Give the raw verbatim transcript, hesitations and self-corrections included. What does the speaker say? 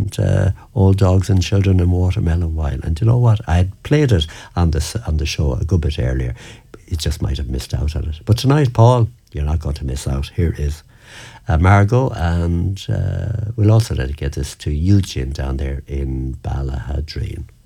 and uh, Old Dogs and Children and Watermelon Wine. And you know what? I had played it on this on the show a good bit earlier. It just might have missed out on it. But tonight, Paul, you're not going to miss out. Here it is. Uh, Margot, and uh, we'll also dedicate this to Eugene down there in Ballahadreen.